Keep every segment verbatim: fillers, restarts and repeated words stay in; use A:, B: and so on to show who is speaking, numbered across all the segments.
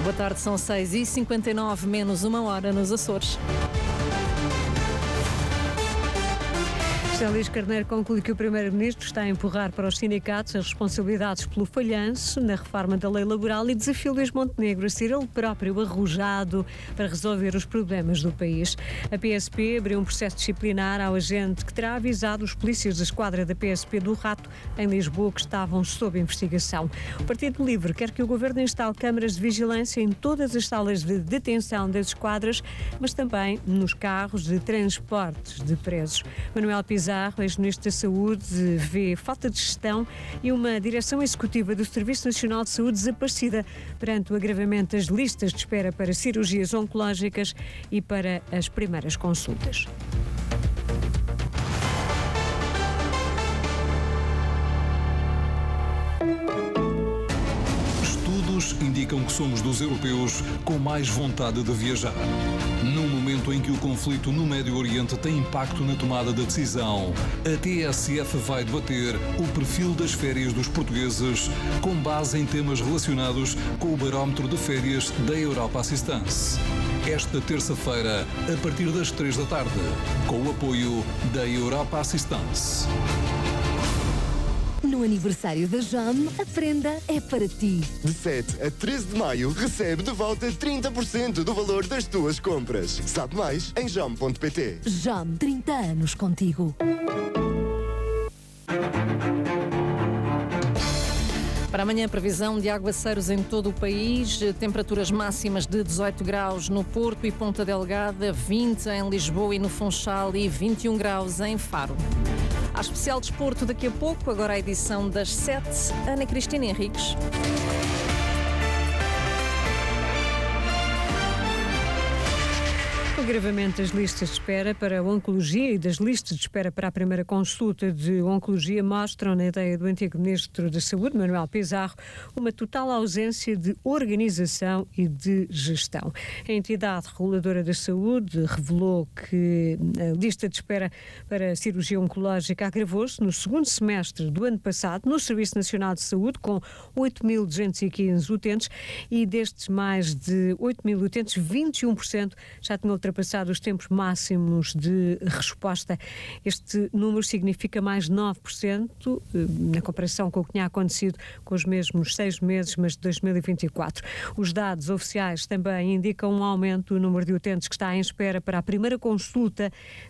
A: Boa tarde, são seis e cinquenta e nove, menos uma hora nos Açores.
B: José Luís Carneiro conclui que o Primeiro-Ministro está a empurrar para os sindicatos as responsabilidades pelo falhanço na reforma da lei laboral e desafia Luís Montenegro a ser ele próprio arrojado para resolver os problemas do país. A P S P abriu um processo disciplinar ao agente que terá avisado os polícias da esquadra da P S P do Rato, em Lisboa, que estavam sob investigação. O Partido Livre quer que o Governo instale câmaras de vigilância em todas as salas de detenção das esquadras, mas também nos carros de transportes de presos. Manuel Pizarro, ex-ministro da Saúde, vê falta de gestão e uma direção executiva do Serviço Nacional de Saúde desaparecida perante o agravamento das listas de espera para cirurgias oncológicas e para as primeiras consultas.
C: Estudos indicam que somos dos europeus com mais vontade de viajar. Num momento em que o conflito no Médio Oriente tem impacto na tomada da decisão, a T S F vai debater o perfil das férias dos portugueses com base em temas relacionados com o barómetro de férias da Europa Assistance. Esta terça-feira, a partir das três da tarde, com o apoio da Europa Assistance.
D: No aniversário da Jam, a prenda é para ti.
E: De sete a treze de maio, recebe de volta trinta por cento do valor das tuas compras. Sabe mais em jam ponto pt.
D: Jam, trinta anos contigo.
A: Para amanhã, previsão de aguaceiros em todo o país, temperaturas máximas de dezoito graus no Porto e Ponta Delgada, vinte em Lisboa e no Funchal e vinte e um graus em Faro. Há especial desporto daqui a pouco, agora a edição das sete, Ana Cristina Henriques.
B: O agravamento das listas de espera para a oncologia e das listas de espera para a primeira consulta de oncologia mostram, na ideia do antigo Ministro da Saúde, Manuel Pizarro, uma total ausência de organização e de gestão. A entidade reguladora da saúde revelou que a lista de espera para a cirurgia oncológica agravou-se no segundo semestre do ano passado no Serviço Nacional de Saúde, com oito mil duzentos e quinze utentes, e destes mais de oito mil utentes, vinte e um por cento já tinham ultrapassado os tempos máximos de resposta. Este número significa mais nove por cento na comparação com o que tinha acontecido com os mesmos seis meses, mas de dois mil e vinte e quatro. Os dados oficiais também indicam um aumento do número de utentes que está em espera para a primeira consulta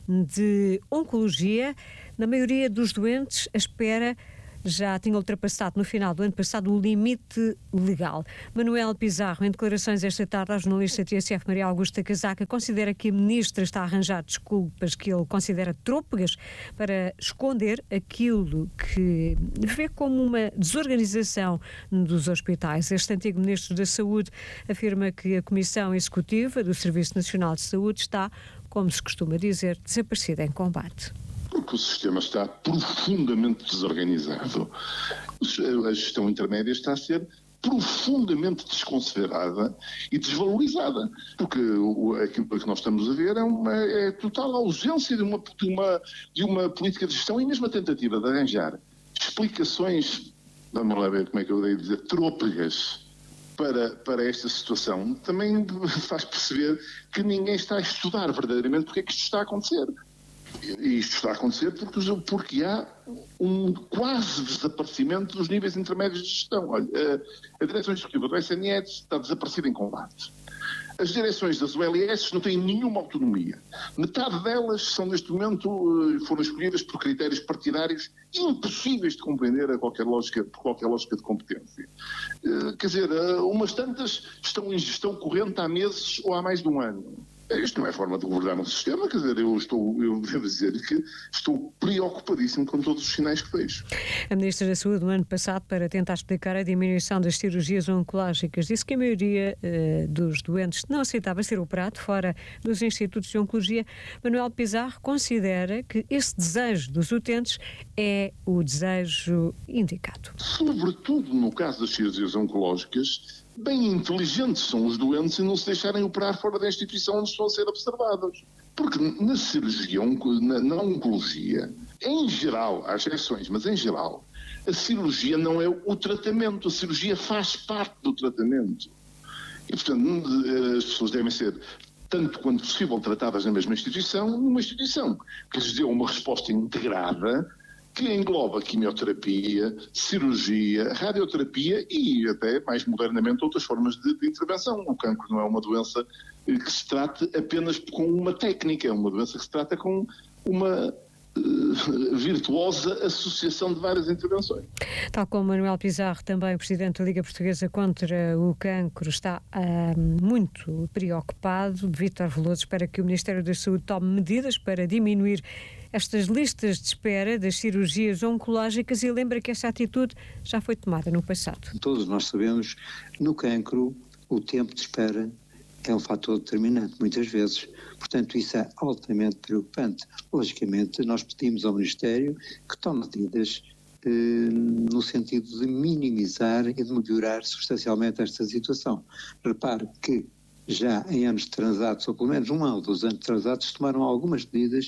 B: de oncologia. Na maioria dos doentes, a espera já tinha ultrapassado no final do ano passado o limite legal. Manuel Pizarro, em declarações esta tarde ao jornalista T S F Maria Augusta Casaca, considera que a ministra está a arranjar desculpas que ele considera trôpegas para esconder aquilo que vê como uma desorganização dos hospitais. Este antigo ministro da Saúde afirma que a Comissão Executiva do Serviço Nacional de Saúde está, como se costuma dizer, desaparecida em combate.
F: Porque o sistema está profundamente desorganizado. A gestão intermédia está a ser profundamente desconsiderada e desvalorizada, porque aquilo que nós estamos a ver é uma é total ausência de uma, de, uma, de uma política de gestão e mesmo a tentativa de arranjar explicações, vamos lá ver como é que eu devo dizer, trôpegas para, para esta situação, também faz perceber que ninguém está a estudar verdadeiramente porque é que isto está a acontecer. E isto está a acontecer porque, porque há um quase desaparecimento dos níveis intermédios de gestão. Olha, a, a direção executiva do S N S está desaparecida em combate. As direções das U L S não têm nenhuma autonomia. Metade delas são, neste momento, foram escolhidas por critérios partidários impossíveis de compreender a qualquer lógica, por qualquer lógica de competência. Quer dizer, umas tantas estão em gestão corrente há meses ou há mais de um ano. Isto não é forma de governar um sistema, quer dizer, eu estou, eu devo dizer que estou preocupadíssimo com todos os sinais que vejo.
B: A Ministra da Saúde, no ano passado, para tentar explicar a diminuição das cirurgias oncológicas, disse que a maioria uh, dos doentes não aceitava ser operado fora dos institutos de oncologia. Manuel Pizarro considera que esse desejo dos utentes é o desejo indicado.
F: Sobretudo no caso das cirurgias oncológicas, bem inteligentes são os doentes em não se deixarem operar fora da instituição onde estão a ser observados. Porque na cirurgia, na, na oncologia, em geral, há exceções, mas em geral, a cirurgia não é o tratamento, a cirurgia faz parte do tratamento. E, portanto, as pessoas devem ser, tanto quanto possível, tratadas na mesma instituição, numa instituição que lhes dê uma resposta integrada, que engloba quimioterapia, cirurgia, radioterapia e até, mais modernamente, outras formas de, de intervenção. O cancro não é uma doença que se trate apenas com uma técnica, é uma doença que se trata com uma uh, virtuosa associação de várias intervenções.
B: Tal como Manuel Pizarro, também presidente da Liga Portuguesa contra o Cancro, está uh, muito preocupado. Vítor Veloso espera que o Ministério da Saúde tome medidas para diminuir estas listas de espera das cirurgias oncológicas e lembra que essa atitude já foi tomada no passado.
G: Todos nós sabemos, no cancro, o tempo de espera é um fator determinante, muitas vezes. Portanto, isso é altamente preocupante. Logicamente, nós pedimos ao Ministério que tome medidas eh, no sentido de minimizar e de melhorar substancialmente esta situação. Repare que já em anos transados, ou pelo menos um ano ou dois anos transados, tomaram algumas medidas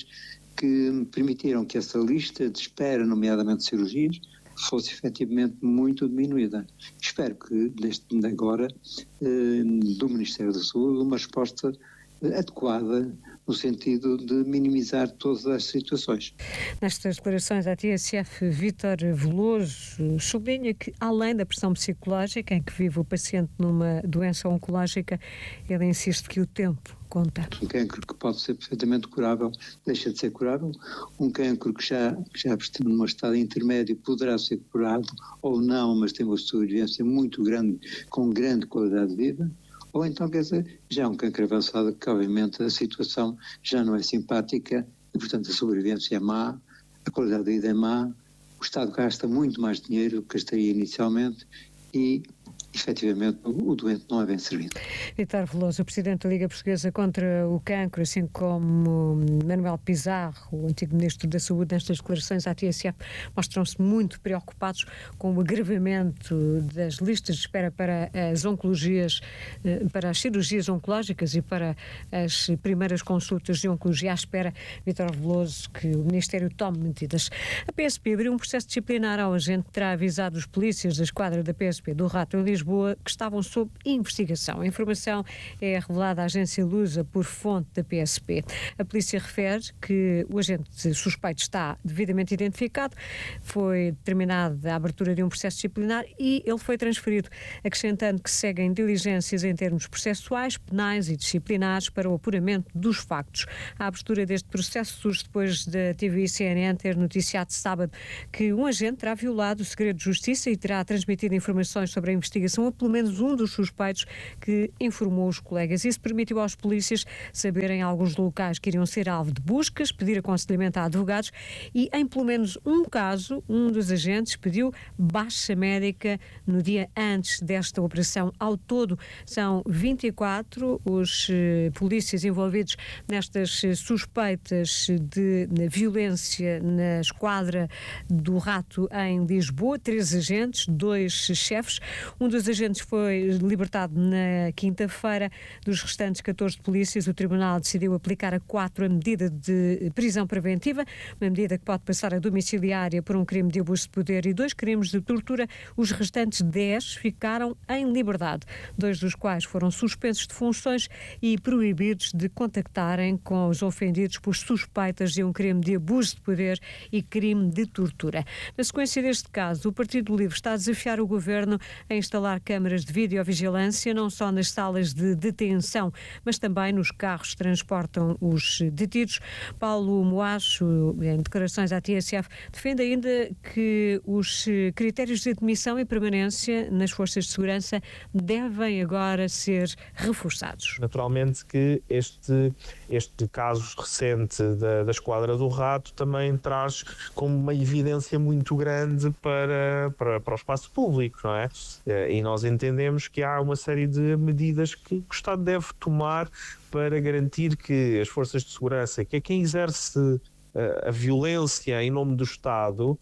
G: que permitiram que essa lista de espera, nomeadamente de cirurgias, fosse efetivamente muito diminuída. Espero que, desde agora, eh, do Ministério da Saúde, uma resposta adequada no sentido de minimizar todas as situações.
B: Nestas declarações à T S F, Vítor Veloso sublinha que, além da pressão psicológica em que vive o paciente numa doença oncológica, ele insiste que o tempo conta.
G: Um cancro que pode ser perfeitamente curável deixa de ser curável. Um cancro que já, que já está num estado intermédio poderá ser curado ou não, mas tem uma sobrevivência muito grande, com grande qualidade de vida. Ou então, quer dizer, já é um cancro avançado que, obviamente, a situação já não é simpática e, portanto, a sobrevivência é má, a qualidade de vida é má, o Estado gasta muito mais dinheiro do que gastaria inicialmente e, efetivamente, o doente não é bem servido.
B: Vítor Veloso, o presidente da Liga Portuguesa contra o Cancro, assim como Manuel Pizarro, o antigo ministro da Saúde, nestas declarações à T S F, mostram-se muito preocupados com o agravamento das listas de espera para as oncologias, para as cirurgias oncológicas e para as primeiras consultas de oncologia à espera. Vítor Veloso, que o Ministério tome medidas. A P S P abriu um processo disciplinar ao agente que terá avisado os polícias da esquadra da P S P do Rato em Lisboa que estavam sob investigação. A informação é revelada à agência Lusa por fonte da P S P. A polícia refere que o agente suspeito está devidamente identificado, foi determinada a abertura de um processo disciplinar e ele foi transferido, acrescentando que seguem diligências em termos processuais, penais e disciplinares para o apuramento dos factos. A abertura deste processo surge depois da T V I C N N ter noticiado sábado que um agente terá violado o segredo de justiça e terá transmitido informações sobre a investigação a pelo menos um dos suspeitos que informou os colegas. Isso permitiu aos polícias saberem alguns locais que iriam ser alvo de buscas, pedir aconselhamento a advogados e, em pelo menos um caso, um dos agentes pediu baixa médica no dia antes desta operação. Ao todo, são vinte e quatro os eh, polícias envolvidos nestas eh, suspeitas de, de violência na esquadra do Rato em Lisboa. Três agentes, dois chefes. Um dos agentes foi libertado na quinta-feira. Dos restantes catorze polícias, o Tribunal decidiu aplicar a quatro a medida de prisão preventiva, uma medida que pode passar a domiciliária por um crime de abuso de poder e dois crimes de tortura. Os restantes dez ficaram em liberdade, dois dos quais foram suspensos de funções e proibidos de contactarem com os ofendidos por suspeitas de um crime de abuso de poder e crime de tortura. Na sequência deste caso, o Partido Livre está a desafiar o Governo a instalar câmaras de videovigilância, não só nas salas de detenção, mas também nos carros que transportam os detidos. Paulo Moacho, em declarações à T S F, defende ainda que os critérios de admissão e permanência nas forças de segurança devem agora ser reforçados.
H: Naturalmente que este, este caso recente da, da Esquadra do Rato também traz como uma evidência muito grande para, para, para o espaço público, não é? E nós entendemos que há uma série de medidas que o Estado deve tomar para garantir que as forças de segurança, que é quem exerce a violência em nome do Estado,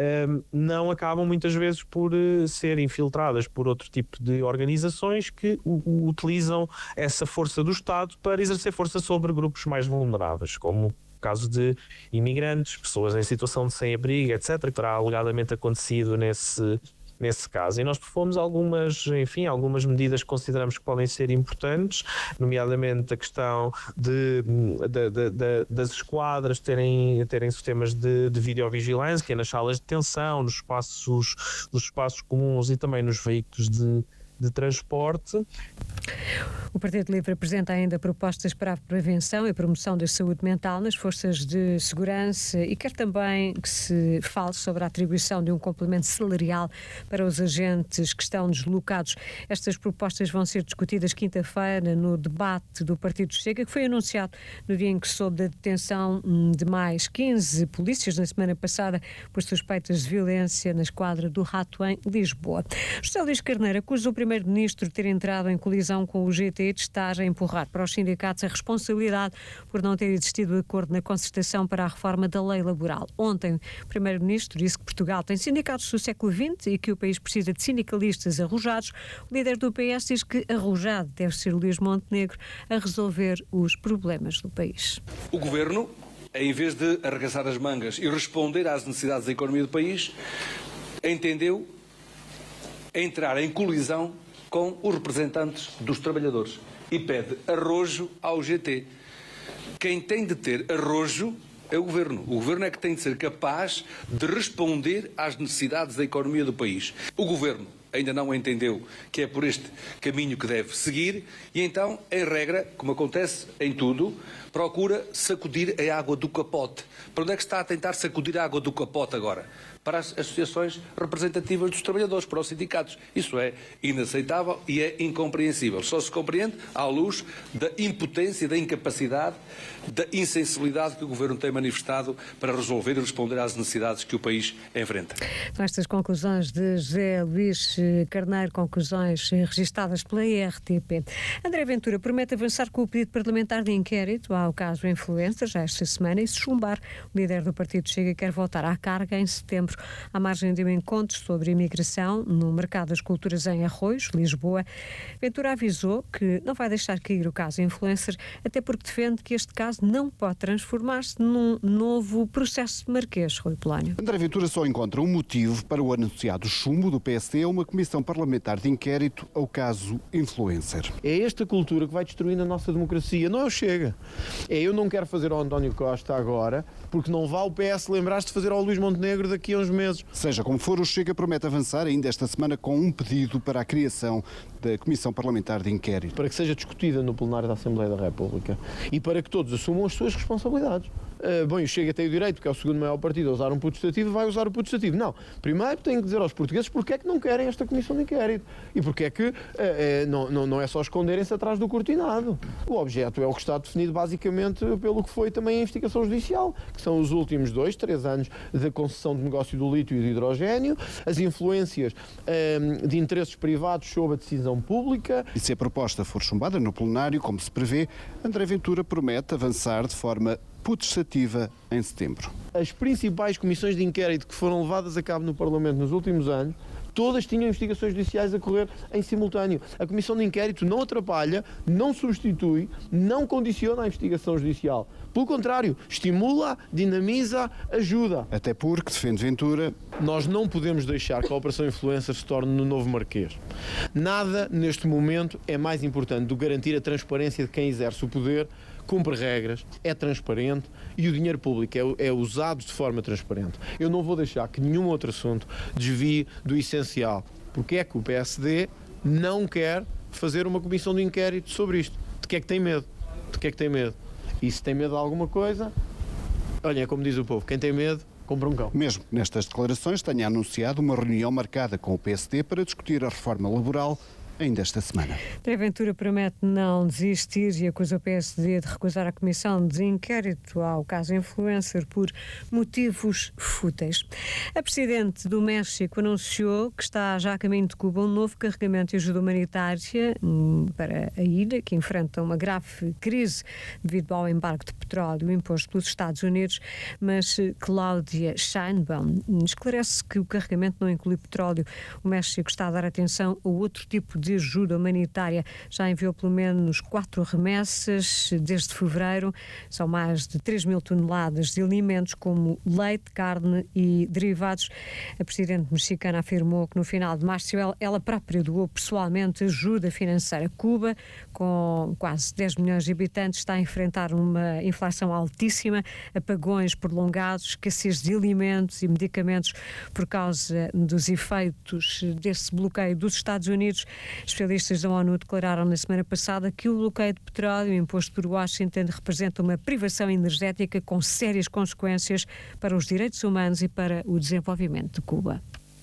H: não acabam muitas vezes por ser infiltradas por outro tipo de organizações que utilizam essa força do Estado para exercer força sobre grupos mais vulneráveis, como o caso de imigrantes, pessoas em situação de sem-abrigo, etcétera, que terá alegadamente acontecido nesse nesse caso. E nós propomos algumas, enfim, algumas medidas que consideramos que podem ser importantes, nomeadamente a questão de, de, de, de, das esquadras terem, terem sistemas de, de videovigilância nas salas de detenção, nos espaços, nos espaços comuns e também nos veículos de de transporte.
B: O Partido Livre apresenta ainda propostas para a prevenção e promoção da saúde mental nas forças de segurança e quer também que se fale sobre a atribuição de um complemento salarial para os agentes que estão deslocados. Estas propostas vão ser discutidas quinta-feira no debate do Partido Chega, que foi anunciado no dia em que soube da detenção de mais quinze polícias na semana passada por suspeitas de violência na esquadra do Rato em Lisboa. José Luís Carneiro acusa o Primeiro-Ministro de ter entrado em colisão com o G T e de estar a empurrar para os sindicatos a responsabilidade por não ter existido acordo na concertação para a reforma da lei laboral. Ontem, o Primeiro-Ministro disse que Portugal tem sindicatos do século vinte e que o país precisa de sindicalistas arrojados. O líder do P S diz que arrojado deve ser Luís Montenegro a resolver os problemas do país.
I: O Governo, em vez de arregaçar as mangas e responder às necessidades da economia do país, entendeu entrar em colisão com os representantes dos trabalhadores e pede arrojo ao G T. Quem tem de ter arrojo é o Governo. O Governo é que tem de ser capaz de responder às necessidades da economia do país. O Governo ainda não entendeu que é por este caminho que deve seguir e então, em regra, como acontece em tudo, procura sacudir a água do capote. Para onde é que está a tentar sacudir a água do capote agora? Para as associações representativas dos trabalhadores, para os sindicatos. Isso é inaceitável e é incompreensível. Só se compreende à luz da impotência, da incapacidade, da insensibilidade que o Governo tem manifestado para resolver e responder às necessidades que o país enfrenta.
B: Estas conclusões de José Luís Carneiro, conclusões registadas pela R T P. André Ventura promete avançar com o pedido parlamentar de inquérito ao caso Influencer já esta semana e se chumbar, o líder do Partido Chega quer voltar à carga em setembro. À margem de um encontro sobre imigração no Mercado das Culturas em Arroios, Lisboa, Ventura avisou que não vai deixar cair o caso Influencer, até porque defende que este caso não pode transformar-se num novo processo de Marquês, Rui Polónio.
J: André Ventura só encontra um motivo para o anunciado chumbo do P S D a uma comissão parlamentar de inquérito ao caso Influencer.
K: É esta cultura que vai destruindo a nossa democracia, não é o Chega. É eu não quero fazer ao António Costa agora, porque não vá o P S lembrar-se de fazer ao Luís Montenegro daqui a uns meses.
J: Seja como for, o Chega promete avançar ainda esta semana com um pedido para a criação da Comissão Parlamentar de Inquérito.
K: Para que seja discutida no plenário da Assembleia da República e para que todos assumam as suas responsabilidades. Uh, bom, o Chega tem o direito, que é o segundo maior partido, a usar um putestativo, vai usar o putestativo. Não. Primeiro tem que dizer aos portugueses porque é que não querem esta Comissão de Inquérito e porque é que uh, uh, não, não, não é só esconderem-se atrás do cortinado. O objeto é o que está definido basicamente pelo que foi também a investigação judicial, que são os últimos dois, três anos da concessão de negócio do lítio e do hidrogénio, as influências um, de interesses privados sobre a decisão pública.
J: E se a proposta for chumbada no plenário, como se prevê, André Ventura promete avançar de forma putestativa em setembro.
K: As principais comissões de inquérito que foram levadas a cabo no Parlamento nos últimos anos, todas tinham investigações judiciais a correr em simultâneo. A Comissão de Inquérito não atrapalha, não substitui, não condiciona a investigação judicial. Pelo contrário, estimula, dinamiza, ajuda.
J: Até porque, defende Ventura,
K: nós não podemos deixar que a Operação Influencer se torne no novo Marquês. Nada, neste momento, é mais importante do que garantir a transparência de quem exerce o poder, cumpre regras, é transparente e o dinheiro público é, é usado de forma transparente. Eu não vou deixar que nenhum outro assunto desvie do essencial. Porque é que o P S D não quer fazer uma comissão de inquérito sobre isto? De que é que tem medo? De que é que tem medo? E se tem medo de alguma coisa, olha, é como diz o povo, quem tem medo, compra um cão.
J: Mesmo nestas declarações, tenha anunciado uma reunião marcada com o P S D para discutir a reforma laboral ainda esta semana.
B: André Ventura promete não desistir e acusa o P S D de recusar a comissão de inquérito ao caso Influencer por motivos fúteis. A Presidente do México anunciou que está já a caminho de Cuba um novo carregamento de ajuda humanitária para a ilha, que enfrenta uma grave crise devido ao embargo de petróleo imposto pelos Estados Unidos, mas Cláudia Sheinbaum esclarece que o carregamento não inclui petróleo. O México está a dar atenção a outro tipo de de ajuda humanitária. Já enviou pelo menos quatro remessas desde fevereiro. São mais de três mil toneladas de alimentos como leite, carne e derivados. A presidente mexicana afirmou que no final de março ela própria doou pessoalmente ajuda financeira. Cuba, com quase dez milhões de habitantes, está a enfrentar uma inflação altíssima, apagões prolongados, escassez de alimentos e medicamentos por causa dos efeitos desse bloqueio dos Estados Unidos. Especialistas da ONU declararam na semana passada que o bloqueio de petróleo imposto por Washington representa uma privação energética com sérias consequências para os direitos humanos e para o desenvolvimento de Cuba.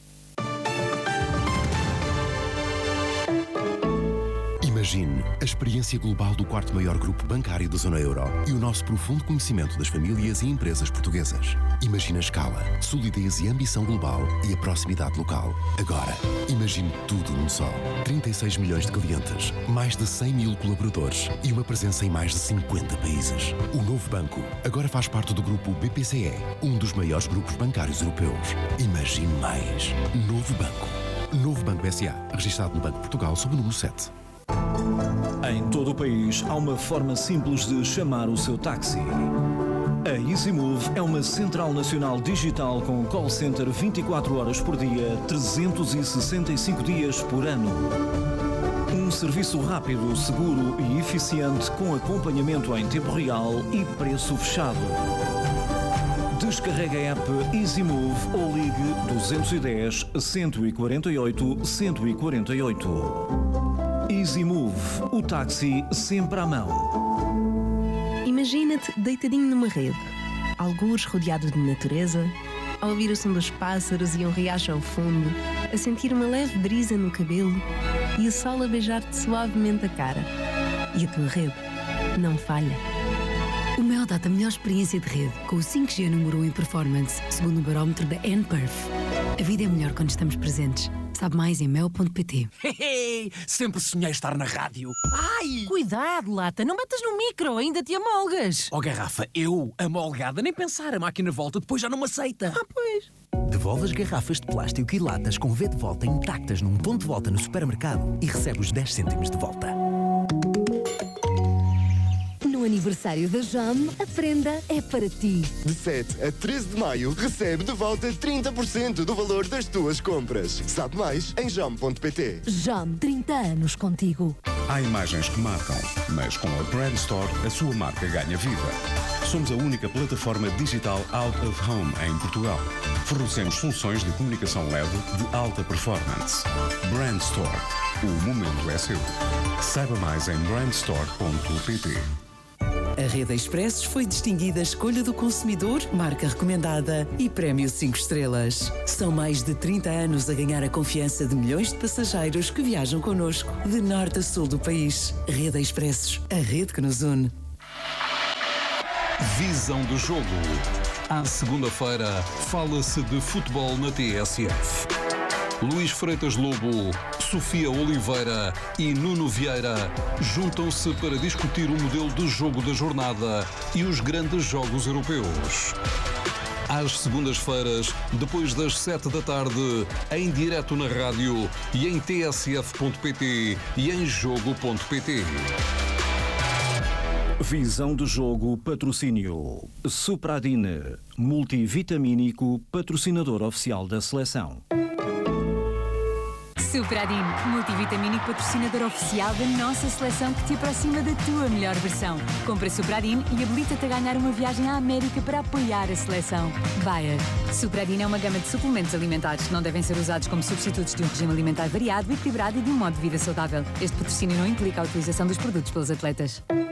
L: Imagine a experiência global do quarto maior grupo bancário da zona euro e o nosso profundo conhecimento das famílias e empresas portuguesas. Imagine a escala, solidez e ambição global e a proximidade local. Agora, imagine tudo num só. trinta e seis milhões de clientes, mais de cem mil colaboradores e uma presença em mais de cinquenta países. O novo banco agora faz parte do grupo B P C E, um dos maiores grupos bancários europeus. Imagine mais. Novo banco. Novo Banco S A, registado no Banco de Portugal sob o número sete.
M: Em todo o país há uma forma simples de chamar o seu táxi. A EasyMove é uma central nacional digital com call center vinte e quatro horas por dia, trezentos e sessenta e cinco dias por ano. Um serviço rápido, seguro e eficiente com acompanhamento em tempo real e preço fechado. Descarregue a app EasyMove ou ligue duzentos e dez, cento e quarenta e oito, cento e quarenta e oito. EasyMove, o táxi sempre à mão.
N: Imagina-te deitadinho numa rede, algures rodeado de natureza, a ouvir o som dos pássaros e um riacho ao fundo, a sentir uma leve brisa no cabelo e o sol a beijar-te suavemente a cara. E a tua rede não falha.
O: O Mel dá-te a melhor experiência de rede, com o cinco G número um em performance, segundo o barómetro da N Perf. A vida é melhor quando estamos presentes. Sabe mais em mel ponto pt.
P: Hey, sempre sonhei estar na rádio. Ai!
Q: Cuidado, Lata, não metas no micro, ainda te amolgas.
P: Oh, garrafa, eu, amolgada, nem pensar, a máquina volta, depois já não me aceita.
Q: Ah, pois.
R: Devolve as garrafas de plástico e latas com V de volta intactas num ponto de volta no supermercado e recebe os dez cêntimos de volta.
D: No aniversário da Jam, a prenda é para ti.
E: De sete a treze de maio, recebe de volta trinta por cento do valor das tuas compras. Sabe mais em jam ponto pt.
D: Jam, trinta anos contigo.
S: Há imagens que marcam, mas com a Brand Store a sua marca ganha vida. Somos a única plataforma digital out of home em Portugal. Fornecemos soluções de comunicação L E D de alta performance. Brand Store. O momento é seu. Saiba mais em brand store ponto pt.
T: A Rede Expressos foi distinguida Escolha do Consumidor, marca recomendada e prémio cinco estrelas. São mais de trinta anos a ganhar a confiança de milhões de passageiros que viajam connosco, de norte a sul do país. Rede Expressos, a rede que nos une.
C: Visão do jogo. À segunda-feira, fala-se de futebol na T S F. Luís Freitas Lobo, Sofia Oliveira e Nuno Vieira juntam-se para discutir o modelo de jogo da jornada e os grandes jogos europeus. Às segundas-feiras, depois das sete da tarde, em direto na rádio e em t s f ponto p t e em jogo ponto p t.
M: Visão do jogo, patrocínio. Supradine, multivitamínico, patrocinador oficial da seleção.
U: Supradine, multivitamínico patrocinador oficial da nossa seleção que te aproxima da tua melhor versão. Compra Supradine e habilita-te a ganhar uma viagem à América para apoiar a seleção. Bayer. Supradine é uma gama de suplementos alimentares que não devem ser usados como substitutos de um regime alimentar variado, equilibrado e de um modo de vida saudável. Este patrocínio não implica a utilização dos produtos pelos atletas.